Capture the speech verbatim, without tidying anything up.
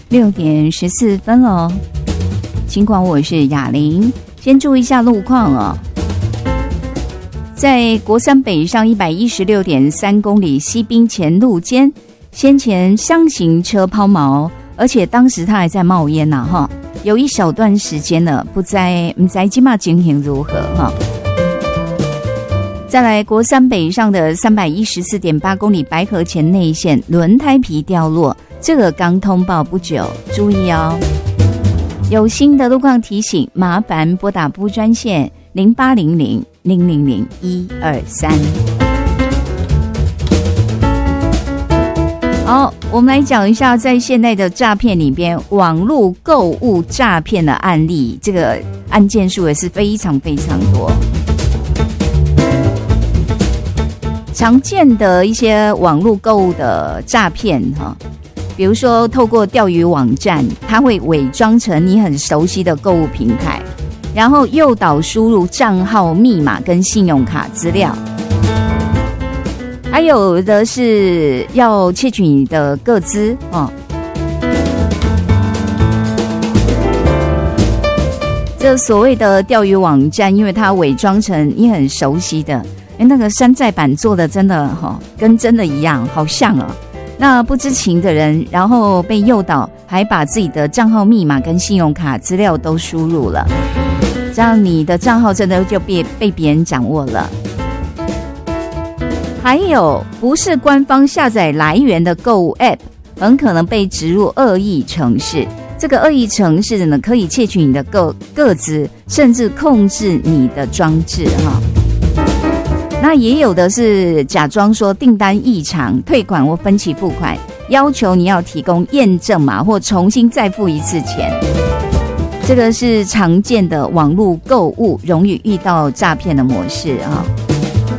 六点十四分了，尽管我是雅玲，先注意一下路况哦。在国三北上一百一十六点三公里西滨前路间，先前厢型车抛锚，而且当时它还在冒烟呐、啊、哈，有一小段时间了，不知不知现在情形如何哈。再来国三北上的三百一十四点八公里白河前内线轮胎皮掉落，这个刚通报不久，注意哦。有新的路况提醒，麻烦拨打布专线零八零零零零零一二三。好，我们来讲一下，在现在的诈骗里边，网络购物诈骗的案例，这个案件数也是非常非常多。常见的一些网络购物的诈骗哈，比如说透过钓鱼网站，它会伪装成你很熟悉的购物平台，然后诱导输入账号密码跟信用卡资料，还有的是要窃取你的个资哦。这所谓的钓鱼网站，因为它伪装成你很熟悉的。哎，那个山寨版做的真的哈、哦，跟真的一样，好像哦。那不知情的人，然后被诱导，还把自己的账号密码跟信用卡资料都输入了，这样你的账号真的就被被别人掌握了。还有，不是官方下载来源的购物 App， 很可能被植入恶意程式。这个恶意程式呢，可以窃取你的个个资，甚至控制你的装置哈。那也有的是假装说订单异常，退款或分期付款，要求你要提供验证码或重新再付一次钱。这个是常见的网络购物容易遇到诈骗的模式啊。